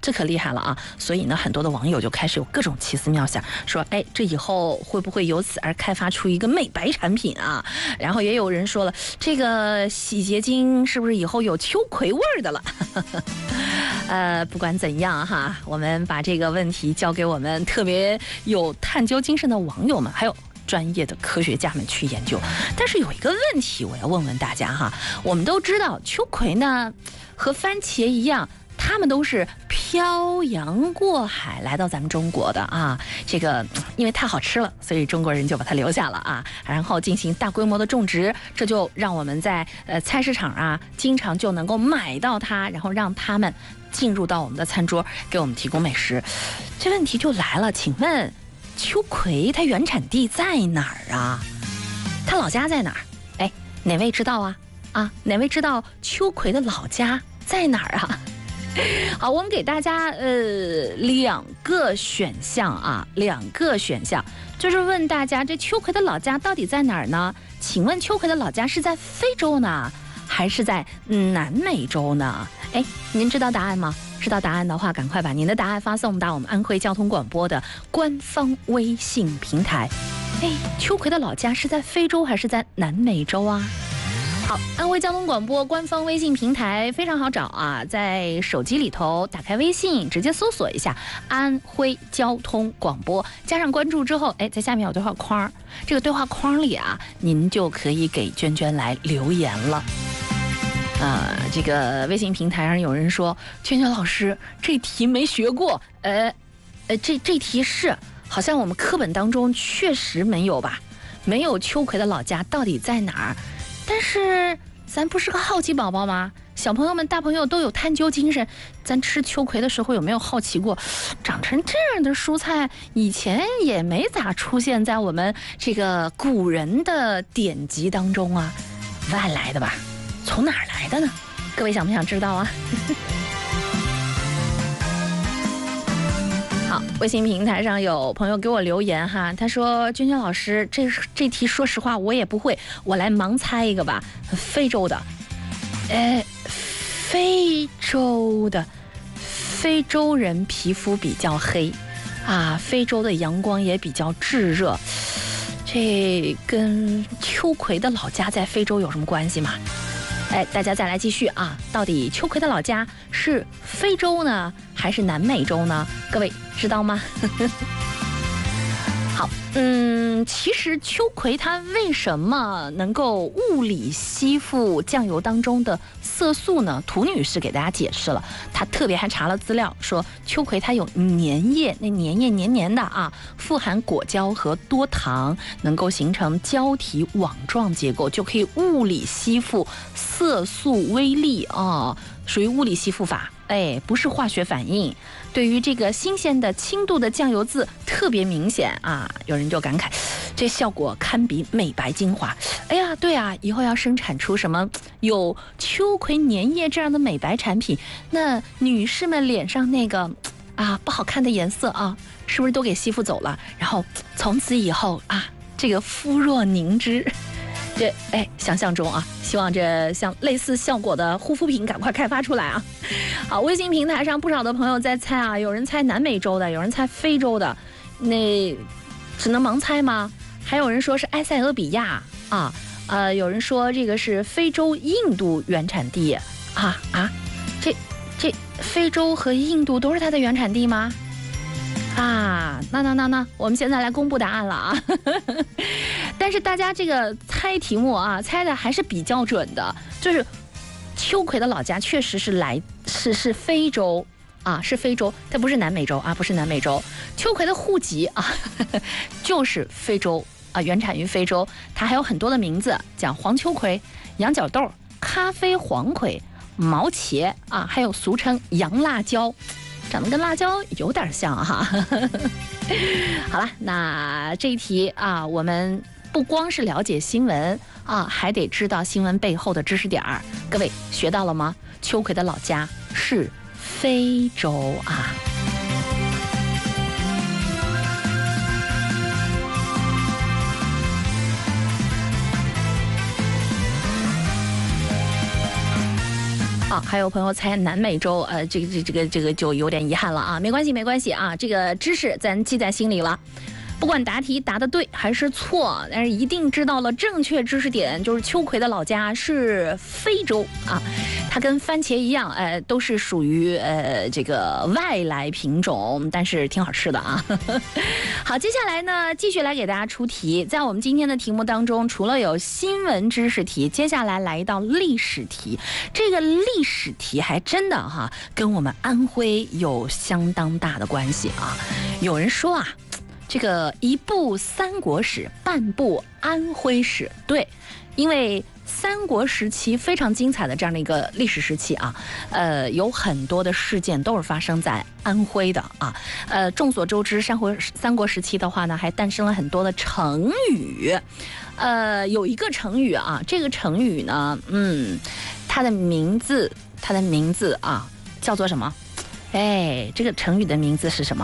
这可厉害了啊！所以呢，很多的网友就开始有各种奇思妙想，说，哎，这以后会不会由此而开发出一个美白产品啊？然后也有人说了，这个洗洁精是不是以后有秋葵味儿的了？不管怎样哈，我们把这个问题交给我们特别有探究精神的网友们，还有专业的科学家们去研究。但是有一个问题，我要问问大家哈，我们都知道秋葵呢和番茄一样，他们都是漂洋过海来到咱们中国的啊，这个因为太好吃了，所以中国人就把它留下了啊，然后进行大规模的种植，这就让我们在菜市场啊，经常就能够买到它，然后让他们进入到我们的餐桌，给我们提供美食。这问题就来了，请问秋葵它原产地在哪儿啊？它老家在哪儿？哎，哪位知道啊？哪位知道秋葵的老家在哪儿啊？好，我们给大家两个选项啊，就是问大家这秋葵的老家到底在哪儿呢？请问秋葵的老家是在非洲呢，还是在南美洲呢？哎，您知道答案吗？知道答案的话，赶快把您的答案发送到我们安徽交通广播的官方微信平台。哎，秋葵的老家是在非洲还是在南美洲啊？好，安徽交通广播官方微信平台非常好找啊，在手机里头打开微信，直接搜索一下安徽交通广播，加上关注之后，哎，在下面有对话框，这个对话框里啊，您就可以给娟娟来留言了。这个微信平台上有人说，娟娟老师这题没学过，这题是好像我们课本当中确实没有吧？没有秋葵的老家到底在哪儿？但是咱不是个好奇宝宝吗？小朋友们大朋友都有探究精神，咱吃秋葵的时候有没有好奇过，长成这样的蔬菜以前也没咋出现在我们这个古人的典籍当中啊？外来的吧？从哪儿来的呢？各位想不想知道啊？好，微信平台上有朋友给我留言哈，他说：“娟娟老师，这题说实话我也不会，我来盲猜一个吧。非洲的，非洲人皮肤比较黑啊，非洲的阳光也比较炙热，这跟秋葵的老家在非洲有什么关系吗？”哎，大家再来继续啊！到底秋葵的老家是非洲呢，还是南美洲呢？各位知道吗？好，其实秋葵它为什么能够物理吸附酱油当中的色素呢？涂女士给大家解释了，她特别还查了资料，说秋葵它有粘液，那粘液黏黏的啊，富含果胶和多糖，能够形成胶体网状结构，就可以物理吸附色素微粒啊，属于物理吸附法。哎，不是化学反应，对于这个新鲜的轻度的酱油渍特别明显啊！有人就感慨，这效果堪比美白精华。哎呀，对啊，以后要生产出什么有秋葵粘液这样的美白产品，那女士们脸上那个不好看的颜色啊，是不是都给吸附走了？然后从此以后啊，这个肤若凝脂。这想象中啊，希望这像类似效果的护肤品赶快开发出来啊！好，微信平台上不少的朋友在猜啊，有人猜南美洲的，有人猜非洲的，那只能盲猜吗？还有人说是埃塞俄比亚啊，有人说这个是非洲、印度原产地这非洲和印度都是它的原产地吗？那我们现在来公布答案了啊！但是大家这个猜题目啊，猜的还是比较准的，就是秋葵的老家确实是非洲啊，是非洲，它不是南美洲啊，不是南美洲。秋葵的户籍啊，就是非洲啊，原产于非洲，它还有很多的名字，叫黄秋葵、羊角豆、咖啡黄葵、毛茄啊，还有俗称洋辣椒。长得跟辣椒有点像哈。好了，那这一题啊，我们不光是了解新闻啊，还得知道新闻背后的知识点儿。各位学到了吗？秋葵的老家是非洲啊。 好，还有朋友猜南美洲，这个就有点遗憾了啊，没关系啊，这个知识咱记在心里了。不管答题答得对还是错，但是一定知道了正确知识点，就是秋葵的老家是非洲啊，它跟番茄一样，都是属于这个外来品种，但是挺好吃的啊。好，接下来呢，继续来给大家出题。在我们今天的题目当中，除了有新闻知识题，接下来来一道历史题。这个历史题还真的哈，跟我们安徽有相当大的关系啊。有人说啊，这个一部三国史，半部安徽史，对，因为三国时期非常精彩的这样的一个历史时期啊，有很多的事件都是发生在安徽的啊。众所周知，三国时期的话呢，还诞生了很多的成语。有一个成语啊，这个成语呢，它的名字啊，叫做什么？哎，这个成语的名字是什么？